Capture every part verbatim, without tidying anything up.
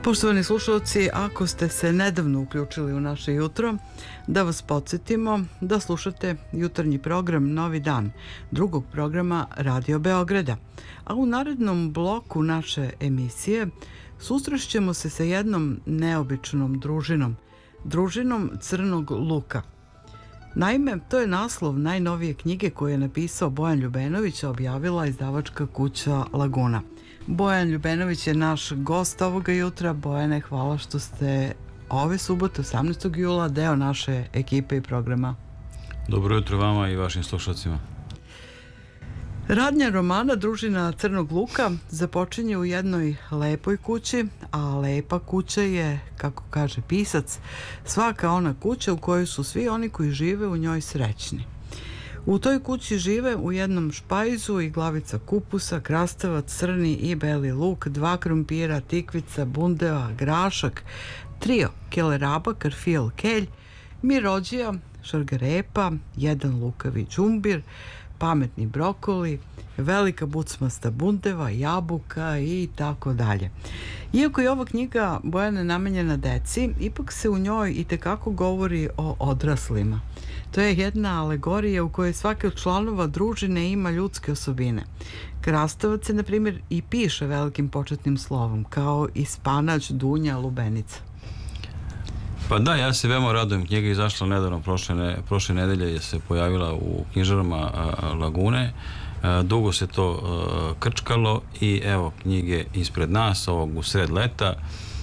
Poštovani slušalci, ako ste se nedavno uključili u naše jutro, da vas podsjetimo da slušate jutarnji program Novi dan, drugog programa Radio Beograda. A u narednom bloku naše emisije susrešćemo se sa jednom neobičnom družinom, družinom Crnog luka. Naime, to je naslov najnovije knjige koju je napisao Bojan Ljubenović, a objavila izdavačka kuća Laguna. Bojan Ljubenović je naš gost ovoga jutra. Bojane, hvala što ste ove subote, osamnaestog jula, deo naše ekipe i programa. Dobro jutro vama i vašim slušalcima. Radnja romana Družina Crnog luka započinje u jednoj lepoj kući, a lepa kuća je, kako kaže pisac, svaka ona kuća u kojoj su svi oni koji žive u njoj srećni. U toj kući žive u jednom špajzu i glavica kupusa, krastavac, crni i beli luk, dva krompira, tikvica, bundeva, grašak, trio keleraba, karfijal, kelj, mirođija, šargarepa, jedan lukavi đumbir, pametni brokoli, velika bucmasta bundeva, jabuka i tako dalje. Iako je ova knjiga, Bojane, namenjena deci, ipak se u njoj i tekako govori o odraslima. To je jedna alegorija u kojoj svaki od članova družine ima ljudske osobine. Krastavac se, na primjer, i piše velikim početnim slovom, kao i Spanač, Dunja, Lubenica. Pa da, ja se veoma radujem. Knjiga je izašla nedavno, prošle, ne, prošle nedelje je se pojavila u knjižarama a, Lagune. A, dugo se to a, krčkalo i evo knjige ispred nas, ovog u sred leta.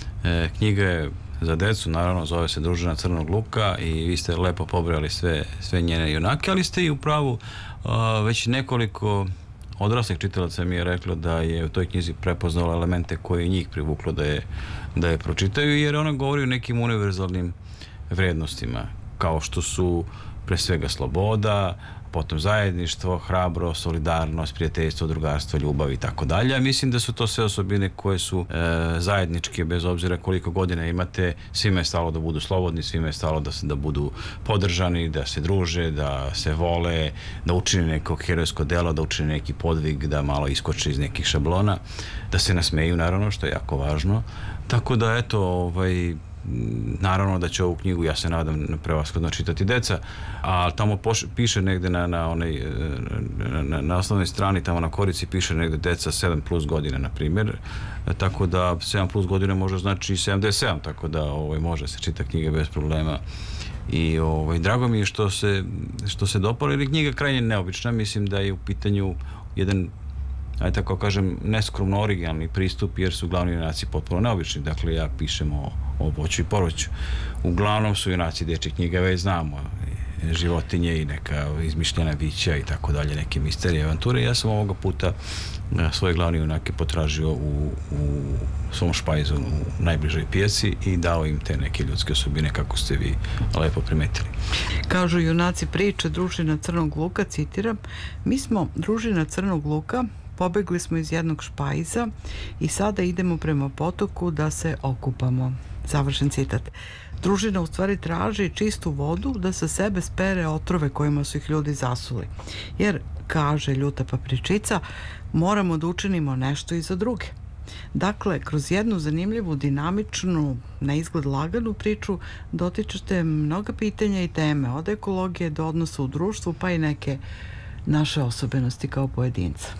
E, knjiga je za decu, naravno, zove se Družina Crnog luka i vi ste lepo pobrali sve, sve njene junake, ali ste i u pravu, a, već nekoliko odraslih čitalaca mi je reklo da je u toj knjizi prepoznala elemente koje njih privuklo da je, da je pročitaju, jer ona govori o nekim univerzalnim vrednostima, kao što su pre svega sloboda, potom zajedništvo, hrabro, solidarnost, prijateljstvo, drugarstvo, ljubav i tako dalje. Mislim da su to sve osobine koje su e, zajedničke, bez obzira koliko godina imate. Svima je stalo da budu slobodni, svima je stalo da, se, da budu podržani, da se druže, da se vole, da učine neko herojsko delo, da učine neki podvig, da malo iskoče iz nekih šablona, da se nasmeju, naravno, što je jako važno. Tako da, eto, ovaj, naravno da će ovu knjigu, ja se nadam, prevashodno čitati deca, a tamo poš, piše negde na, na, onaj, na, na osnovnoj strani, tamo na korici piše negde deca sedam plus godina, na primjer, tako da sedam plus godina može znači sedamdeset sedam, tako da ovaj, može se čita knjiga bez problema. I ovaj, drago mi je što se, što se dopalo, jer je knjiga krajnje neobična. Mislim da je u pitanju jedan, ajde tako kažem, neskromno originalni pristup, jer su glavni junaci potpuno neobični. Dakle, ja pišem o, o voću i povrću. Uglavnom su junaci dečjih knjiga, već znamo, životinje i neka izmišljena bića i tako dalje, neke misterije, avanture. Ja sam ovoga puta svoje glavne junake potražio u, u svom špajzu u najbližoj pijaci i dao im te neke ljudske osobine, kako ste vi lepo primetili. Kažu junaci priče Družina Crnog luka, citiram, mi smo Družina Crnog luka, pobegli smo iz jednog špajza i sada idemo prema potoku da se okupamo. Završen citat. Družina u stvari traži čistu vodu da sa sebe spere otrove kojima su ih ljudi zasuli. Jer, kaže ljuta papričica, moramo da učinimo nešto i za druge. Dakle, kroz jednu zanimljivu, dinamičnu, na izgled laganu priču dotičete mnoga pitanja i teme, od ekologije do odnosa u društvu, pa i neke naše osobenosti kao pojedinca.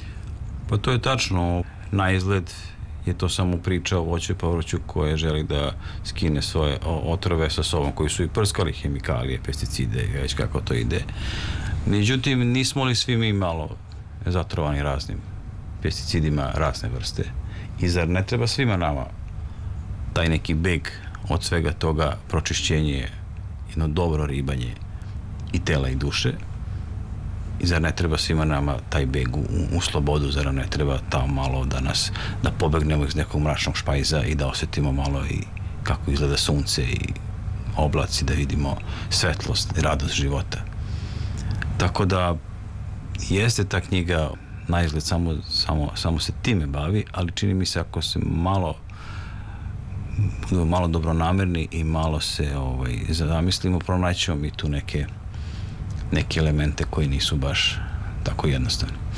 Pa to je tačno. Na izgled je to samo priča o voću i povrću koje želi da skine svoje otrove sa sobom, koji su i prskali hemikalije, pesticide i već kako to ide. Međutim, nismo li svi mi malo zatrovani raznim pesticidima razne vrste? I zar ne treba svima nama taj neki beg od svega toga, pročišćenje, jedno dobro ribanje i tela i duše? I zar ne treba svima nama taj beg u, u slobodu, zar ne treba tamo malo da nas, da pobegnemo iz nekog mračnog špajza i da osjetimo malo i kako izgleda sunce i oblaci, da vidimo svetlost i radost života. Tako da jeste ta knjiga na izgled samo, samo, samo se time bavi, ali čini mi se ako se malo budemo malo dobronamerni i malo se ovaj, zamislimo, pronaćemo mi tu neke neke elemente koji nisu baš tako jednostavni.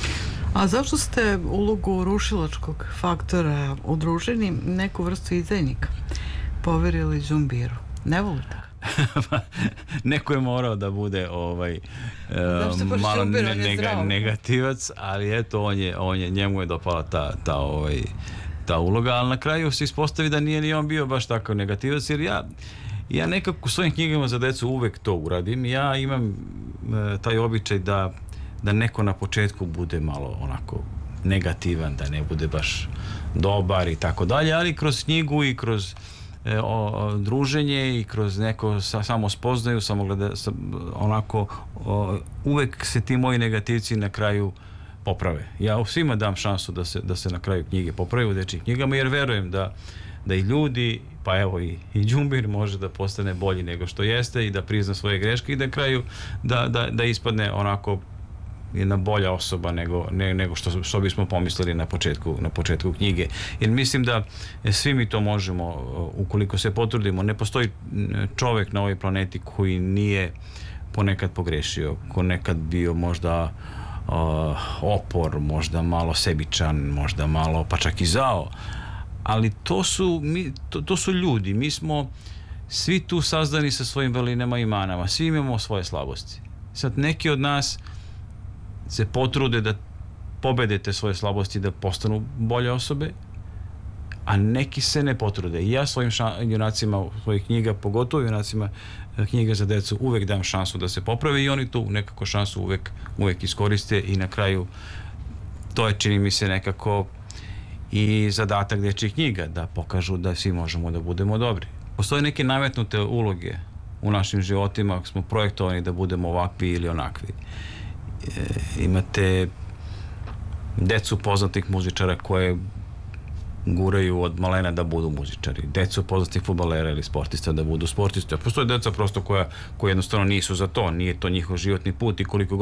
A zašto ste ulogu rušilačkog faktora u družini neku vrstu izdajnika poverili Đumbiru? Ne volite ga? Neko je morao da bude ovaj um, malo ne, nega, negativac, ali eto on je, on je njemu je dopala ta, ta, ovaj, ta uloga, ali na kraju se ispostavi da nije ni on bio baš tako negativac, jer ja ja nekako u svojim knjigama za decu uvek to uradim. Ja imam e, taj običaj da da neko na početku bude malo onako negativan, da ne bude baš dobar i tako dalje, ali kroz knjigu i kroz e, o, druženje i kroz neko sa, samo spoznaju, samo gleda, sa, onako o, uvek se ti moji negativci na kraju poprave. Ja svima dam šansu da se, da se na kraju knjige poprave u dečjim knjigama, jer verujem da, da i ljudi, pa evo i, i Đumbir može da postane bolji nego što jeste i da prizna svoje greške i da kraju da, da, da ispadne onako jedna bolja osoba nego, ne, nego što, što bismo pomislili na početku, na početku knjige. Jer mislim da svi mi to možemo, ukoliko se potrudimo. Ne postoji čovjek na ovoj planeti koji nije ponekad pogrešio, ko nekad bio možda uh, opor, možda malo sebičan, možda malo pa čak i zao. Ali to su, mi, to, to su ljudi. Mi smo svi tu sazdani sa svojim vrlinama i manama. Svi imamo svoje slabosti. Sad neki od nas se potrude da pobede te svoje slabosti, da postanu bolje osobe, a neki se ne potrude. I ja svojim ša- junacima svojih knjiga, pogotovo junacima knjiga za decu, uvek dam šansu da se poprave i oni tu nekako šansu uvek, uvek iskoriste i na kraju to je, čini mi se, nekako i zadatak dečjih knjiga, da pokažu da svi možemo da budemo dobri. Postoje neke nametnute uloge u našim životima, ako smo projektovani da budemo ovakvi ili onakvi. E, imate decu poznatih muzičara koje guraju od malena da budu muzičari, decu poznatih fudbalera ili sportista da budu sportisti, a postoje deca prosto koja, koja jednostavno nisu za to, nije to njihov životni put i koliko